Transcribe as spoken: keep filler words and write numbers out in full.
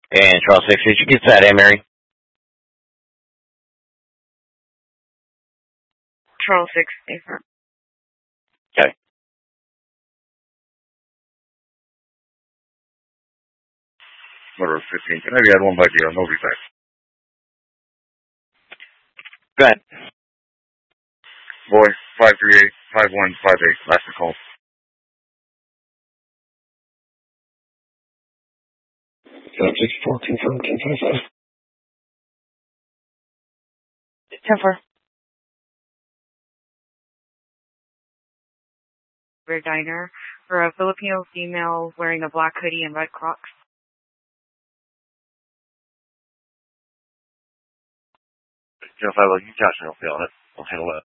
And Charles six, did you get that in, Mary? Charles six, affirm. Okay. Motor fifteen, can I have you add one by deal? No reback. Go ahead. Boy, five three eight, five one five eight, last call. five six four, confirm, ten five five. ten four. Diner for a Filipino female wearing a black hoodie and red Crocs. ten five, you Josh, I'll feel it. I'll handle that.